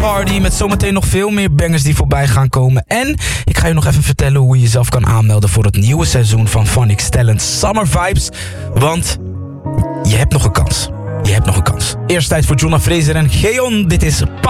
Party met zometeen nog veel meer bangers die voorbij gaan komen. En ik ga je nog even vertellen hoe je jezelf kan aanmelden voor het nieuwe seizoen van Phonics Talent Summer Vibes. Want je hebt nog een kans. Je hebt nog een kans. Eerst tijd voor Jonna Fraser en Geon. Dit is